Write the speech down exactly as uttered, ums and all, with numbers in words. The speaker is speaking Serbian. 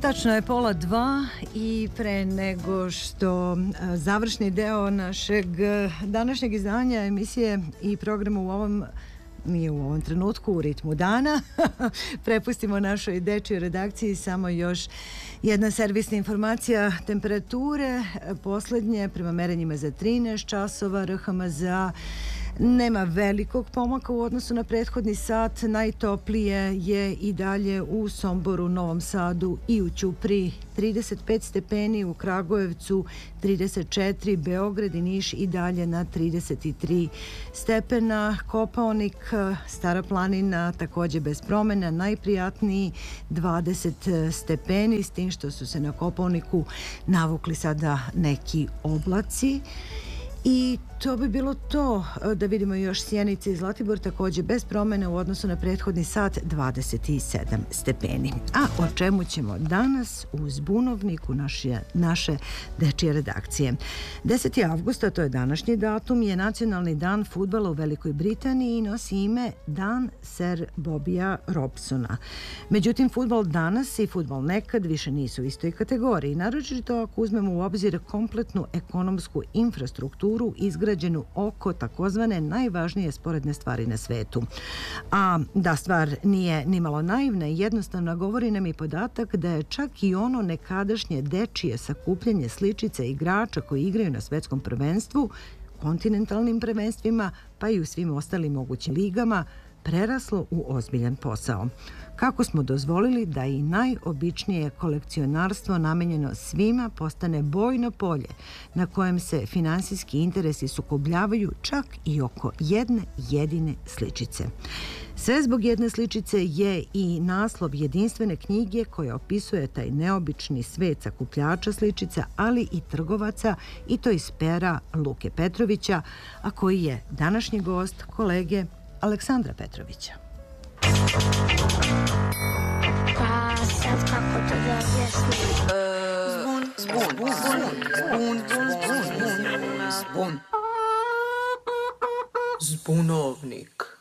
Tačno je pola dva i pre nego što završni deo našeg današnjeg izdanja emisije i programa u ovom nije u ovom trenutku u ritmu dana prepustimo našoj dečjoj redakciji samo još jedna servisna informacija temperature poslednje prema merenjima za trinaest časova. R H M Z A nema velikog pomaka u odnosu na prethodni sat. Najtoplije je i dalje u Somboru, Novom Sadu i u Ćupriji trideset pet stepeni, u Kragujevcu trideset četiri, Beograd i Niš i dalje na trideset tri stepena. Kopaonik, Stara planina takođe bez promena, najprijatniji dvadeset stepeni, s tim što su se na Kopaoniku navukli sada neki oblaci. I to bi bilo to. Da vidimo još Sjenica i Zlatibor takođe bez promene u odnosu na prethodni sat dvadeset sedam stepeni. A o čemu ćemo danas u Zbunovniku naše, naše dečije redakcije? deseti avgusta, to je današnji datum, je nacionalni dan fudbala u Velikoj Britaniji i nosi ime Dan Sir Bobija Robsona. Međutim, fudbal danas i fudbal nekad više nisu u istoj kategoriji. Naročito ako uzmemo u obzir kompletnu ekonomsku infrastrukturu izgrađenu oko takozvane najvažnije sporedne stvari na svetu. A da stvar nije nimalo naivna i jednostavna, govori nam i podatak da je čak i ono nekadašnje dečije sakupljanje sličica igrača koji igraju na svetskom prvenstvu, kontinentalnim prvenstvima, pa i u svim ostalim mogućim ligama, preraslo u ozbiljan posao. Kako smo dozvolili da i najobičnije kolekcionarstvo namenjeno svima postane bojno polje na kojem se finansijski interesi sukobljavaju čak i oko jedne jedine sličice. Sve zbog jedne sličice je i naslov jedinstvene knjige koja opisuje taj neobični svet sakupljača sličica, ali i trgovaca, i to iz pera Luke Petrovića, a koji je današnji gost kolege Aleksandra Petrovića. Pa sad kako to da objasnim? Zbun, zbun, zbun, zbun, zbun, zbun, zbun. Zbunovnik.